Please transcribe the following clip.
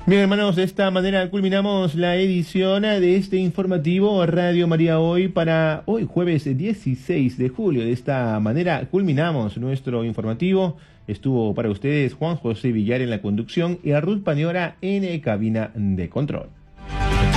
Bien, hermanos, de esta manera culminamos la edición de este informativo Radio María Hoy para hoy, jueves 16 de julio. De esta manera culminamos nuestro informativo. Estuvo para ustedes Juan José Villar en la conducción y a Ruth Pañora en cabina de control.